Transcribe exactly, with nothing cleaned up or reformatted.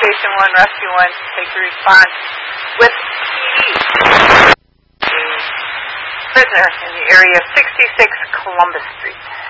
Station one, Rescue one, take the response with P D. A prisoner in the area of sixty-six Columbus Street.